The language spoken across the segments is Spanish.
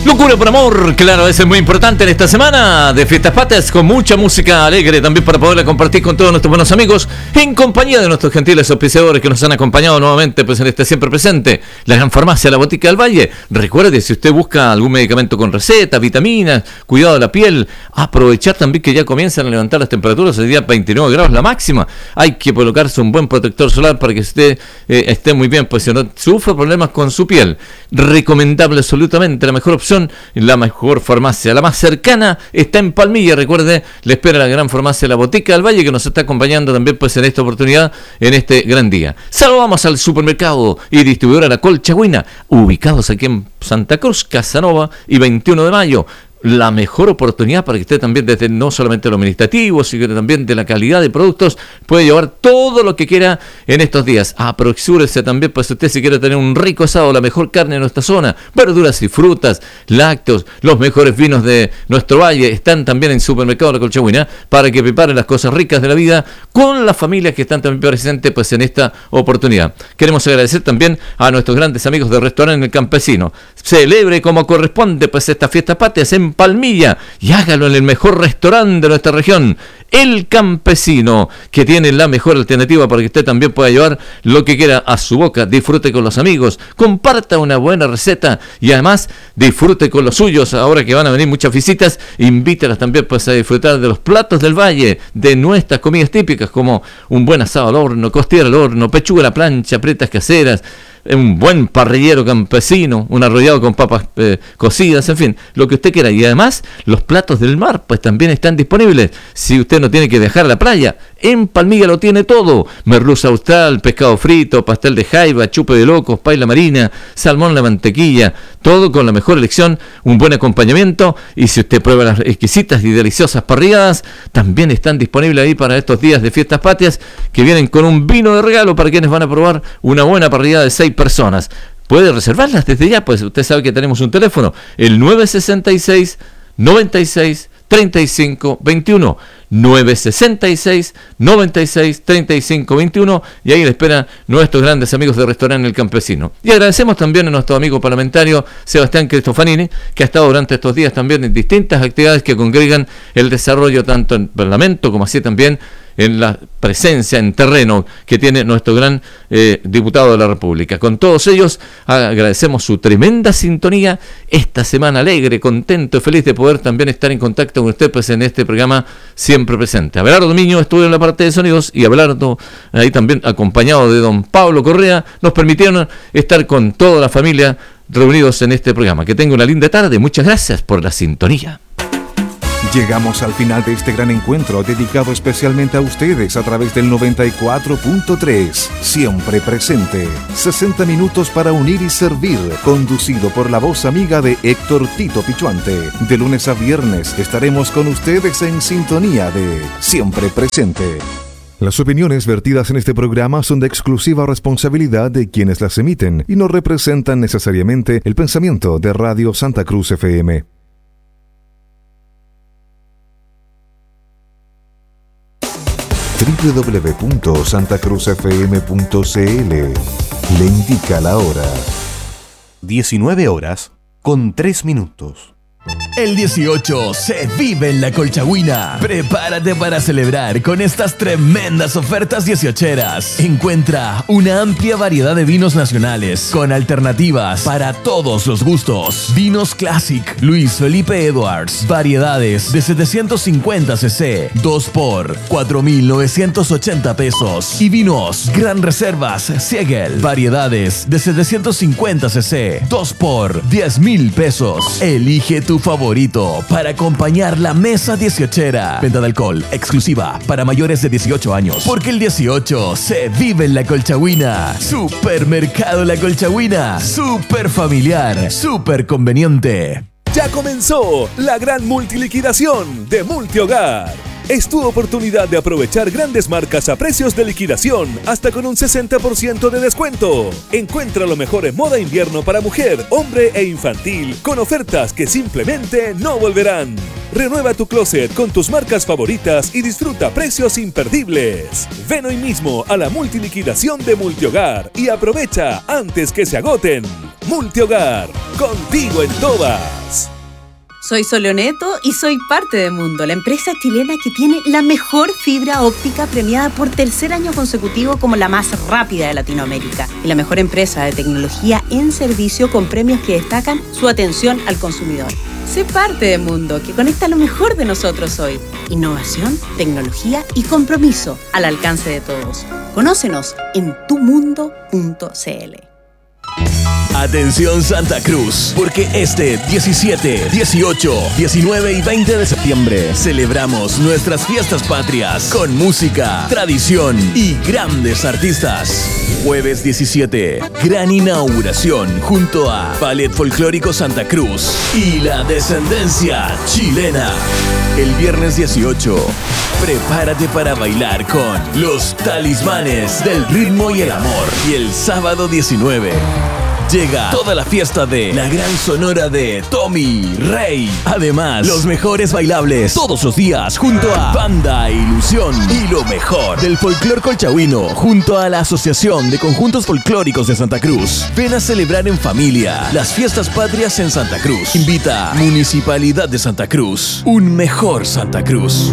Locura por amor, claro, eso es muy importante en esta semana de Fiestas Patrias, con mucha música alegre también para poderla compartir con todos nuestros buenos amigos, en compañía de nuestros gentiles auspiciadores que nos han acompañado nuevamente pues en este siempre presente, la Gran Farmacia La Botica del Valle. Recuerde, si usted busca algún medicamento con receta, vitaminas, cuidado de la piel, aprovechar también que ya comienzan a levantar las temperaturas, hoy día 29 grados la máxima, hay que colocarse un buen protector solar para que usted esté muy bien, pues si no sufre problemas con su piel. Recomendable absolutamente, la mejor opción, la mejor farmacia, la más cercana, está en Palmilla. Recuerde, le espera la Gran Farmacia La Botica del Valle, que nos está acompañando también pues en esta oportunidad, en este gran día. Saludamos al supermercado y distribuidora La Colchagüina, ubicados aquí en Santa Cruz, Casanova y 21 de Mayo. La mejor oportunidad para que usted también, desde no solamente lo administrativo, sino también de la calidad de productos, puede llevar todo lo que quiera en estos días. Aproxúrese también, pues usted si quiere tener un rico asado, la mejor carne de nuestra zona, verduras y frutas, lácteos, los mejores vinos de nuestro valle, están también en Supermercado La Colchagüina, para que preparen las cosas ricas de la vida con las familias que están también presentes pues en esta oportunidad. Queremos agradecer también a nuestros grandes amigos del restaurante El Campesino. Celebre como corresponde pues estas fiestas patrias en Palmilla y hágalo en el mejor restaurante de nuestra región, El Campesino, que tiene la mejor alternativa para que usted también pueda llevar lo que quiera a su boca. Disfrute con los amigos, comparta una buena receta y además disfrute con los suyos. Ahora que van a venir muchas visitas, invítelas también pues a disfrutar de los platos del valle, de nuestras comidas típicas como un buen asado al horno, costilla al horno, pechuga a la plancha, pretas caseras, un buen parrillero campesino, un arrollado con papas cocidas, en fin, lo que usted quiera. Y además, los platos del mar, pues también están disponibles. Si usted no tiene que viajar a la playa, en Palmilla lo tiene todo. Merluza austral, pescado frito, pastel de jaiba, chupe de locos, paila marina, salmón a la mantequilla, todo con la mejor elección, un buen acompañamiento. Y si usted prueba las exquisitas y deliciosas parrilladas, también están disponibles ahí para estos días de fiestas patrias, que vienen con un vino de regalo para quienes van a probar una buena parrillada de 6 personas. Puede reservarlas desde ya, pues usted sabe que tenemos un teléfono, el 966 96 35 21, 966 96 35 21, y ahí le esperan nuestros grandes amigos del restaurante El Campesino. Y agradecemos también a nuestro amigo parlamentario Sebastián Cristofanini, que ha estado durante estos días también en distintas actividades que congregan el desarrollo tanto en Parlamento como así también en la presencia en terreno que tiene nuestro gran diputado de la República. Con todos ellos agradecemos su tremenda sintonía esta semana, alegre, contento y feliz de poder también estar en contacto con usted pues en este programa siempre presente. Abelardo Miño estuvo en la parte de sonidos y Abelardo ahí también acompañado de don Pablo Correa nos permitieron estar con toda la familia reunidos en este programa. Que tenga una linda tarde, muchas gracias por la sintonía. Llegamos al final de este gran encuentro dedicado especialmente a ustedes a través del 94.3, siempre presente. 60 minutos para unir y servir, conducido por la voz amiga de Héctor Tito Pichuante. De lunes a viernes estaremos con ustedes en sintonía de Siempre Presente. Las opiniones vertidas en este programa son de exclusiva responsabilidad de quienes las emiten y no representan necesariamente el pensamiento de Radio Santa Cruz FM. www.santacruzfm.cl le indica la hora. 19:03. El 18 se vive en La Colchagüina. Prepárate para celebrar con estas tremendas ofertas 18eras. Encuentra una amplia variedad de vinos nacionales con alternativas para todos los gustos. Vinos Classic, Luis Felipe Edwards, variedades de 750 cc, 2 por 4,980 pesos. Y vinos Gran Reservas Siegel, variedades de 750 cc, 2 por 10,000 pesos. Elige tu favorito para acompañar la mesa 18era. Venta de alcohol exclusiva para mayores de 18 años. Porque el 18 se vive en La Colchagüina. Supermercado La Colchagüina. Super familiar, super conveniente. Ya comenzó la gran multiliquidación de Multihogar. Es tu oportunidad de aprovechar grandes marcas a precios de liquidación, hasta con un 60% de descuento. Encuentra lo mejor en moda invierno para mujer, hombre e infantil, con ofertas que simplemente no volverán. Renueva tu closet con tus marcas favoritas y disfruta precios imperdibles. Ven hoy mismo a la multiliquidación de Multihogar y aprovecha antes que se agoten. Multihogar, contigo en todas. Soy Soleoneto y soy parte de Mundo, la empresa chilena que tiene la mejor fibra óptica premiada por tercer año consecutivo como la más rápida de Latinoamérica y la mejor empresa de tecnología en servicio con premios que destacan su atención al consumidor. Sé parte de Mundo, que conecta lo mejor de nosotros hoy. Innovación, tecnología y compromiso al alcance de todos. Conócenos en tumundo.cl. Atención Santa Cruz, porque este 17, 18, 19 y 20 de septiembre celebramos nuestras fiestas patrias con música, tradición y grandes artistas. Jueves 17, gran inauguración junto a Ballet Folclórico Santa Cruz y la Descendencia Chilena. El viernes 18, prepárate para bailar con los Talismanes del Ritmo y el Amor. Y el sábado 19, llega toda la fiesta de la gran sonora de Tommy Rey. Además, los mejores bailables todos los días junto a Banda Ilusión y lo mejor del folclor colchagüino junto a la Asociación de Conjuntos Folclóricos de Santa Cruz. Ven a celebrar en familia las fiestas patrias en Santa Cruz. Invita Municipalidad de Santa Cruz. Un mejor Santa Cruz.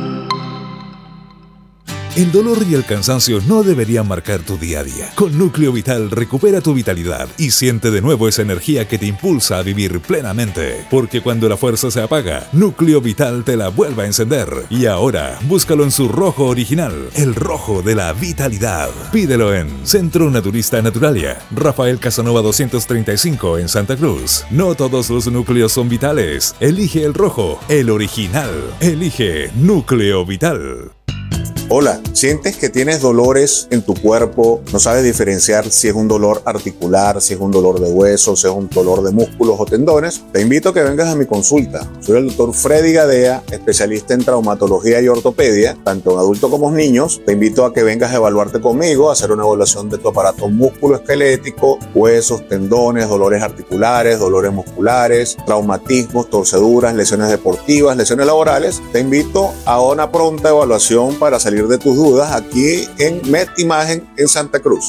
El dolor y el cansancio no deberían marcar tu día a día. Con Núcleo Vital recupera tu vitalidad y siente de nuevo esa energía que te impulsa a vivir plenamente. Porque cuando la fuerza se apaga, Núcleo Vital te la vuelve a encender. Y ahora, búscalo en su rojo original, el rojo de la vitalidad. Pídelo en Centro Naturista Naturalia, Rafael Casanova 235 en Santa Cruz. No todos los núcleos son vitales. Elige el rojo, el original. Elige Núcleo Vital. Hola, ¿sientes que tienes dolores en tu cuerpo? ¿No sabes diferenciar si es un dolor articular, si es un dolor de huesos, si es un dolor de músculos o tendones? Te invito a que vengas a mi consulta. Soy el doctor Freddy Gadea, especialista en traumatología y ortopedia, tanto en adultos como en niños. Te invito a que vengas a evaluarte conmigo, a hacer una evaluación de tu aparato musculoesquelético, huesos, tendones, dolores articulares, dolores musculares, traumatismos, torceduras, lesiones deportivas, lesiones laborales. Te invito a una pronta evaluación para salir de tus dudas aquí en Med Imagen en Santa Cruz.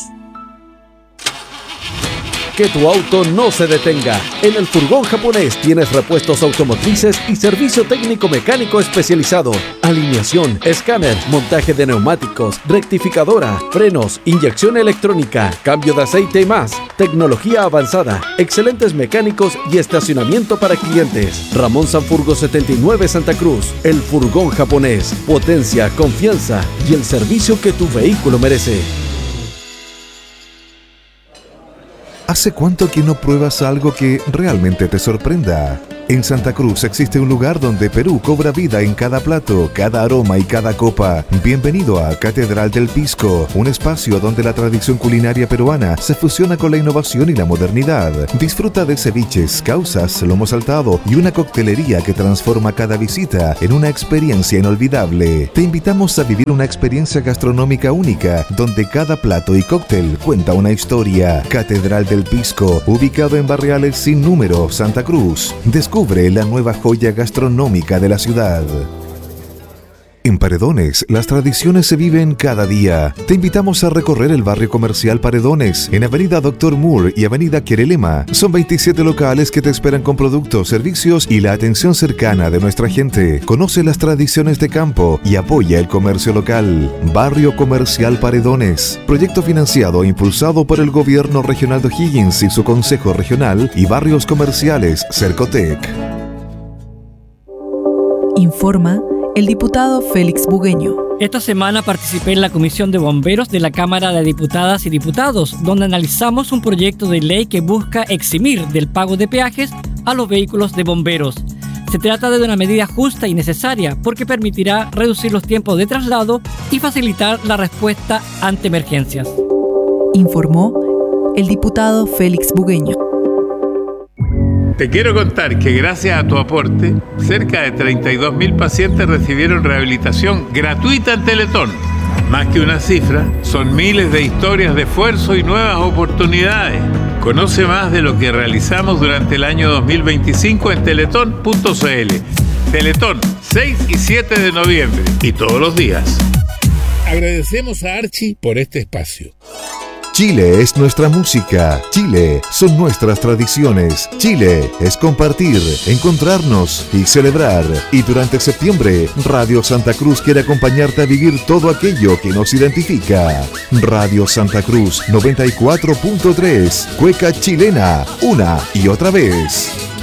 Que tu auto no se detenga. En el Furgón Japonés tienes repuestos automotrices y servicio técnico mecánico especializado. Alineación, escáner, montaje de neumáticos, rectificadora, frenos, inyección electrónica, cambio de aceite y más. Tecnología avanzada, excelentes mecánicos y estacionamiento para clientes. Ramón Sanfurgo 79 Santa Cruz. El Furgón Japonés. Potencia, confianza y el servicio que tu vehículo merece. ¿Hace cuánto que no pruebas algo que realmente te sorprenda? En Santa Cruz existe un lugar donde Perú cobra vida en cada plato, cada aroma y cada copa. Bienvenido a Catedral del Pisco, un espacio donde la tradición culinaria peruana se fusiona con la innovación y la modernidad. Disfruta de ceviches, causas, lomo saltado y una coctelería que transforma cada visita en una experiencia inolvidable. Te invitamos a vivir una experiencia gastronómica única, donde cada plato y cóctel cuenta una historia. Catedral del Pisco, ubicado en Barriales Sin Número, Santa Cruz. Descubre la nueva joya gastronómica de la ciudad. En Paredones, las tradiciones se viven cada día. Te invitamos a recorrer el barrio comercial Paredones, en Avenida Dr. Moore y Avenida Querelema. Son 27 locales que te esperan con productos, servicios y la atención cercana de nuestra gente. Conoce las tradiciones de campo y apoya el comercio local. Barrio Comercial Paredones. Proyecto financiado e impulsado por el Gobierno Regional de O'Higgins y su Consejo Regional y Barrios Comerciales Cercotec. Informa el diputado Félix Bugueño. Esta semana participé en la Comisión de Bomberos de la Cámara de Diputadas y Diputados, donde analizamos un proyecto de ley que busca eximir del pago de peajes a los vehículos de bomberos. Se trata de una medida justa y necesaria porque permitirá reducir los tiempos de traslado y facilitar la respuesta ante emergencias. Informó el diputado Félix Bugueño. Te quiero contar que gracias a tu aporte, cerca de 32.000 pacientes recibieron rehabilitación gratuita en Teletón. Más que una cifra, son miles de historias de esfuerzo y nuevas oportunidades. Conoce más de lo que realizamos durante el año 2025 en teletón.cl. Teletón, 6 y 7 de noviembre y todos los días. Agradecemos a Archie por este espacio. Chile es nuestra música, Chile son nuestras tradiciones, Chile es compartir, encontrarnos y celebrar. Y durante septiembre, Radio Santa Cruz quiere acompañarte a vivir todo aquello que nos identifica. Radio Santa Cruz 94.3, cueca chilena, una y otra vez.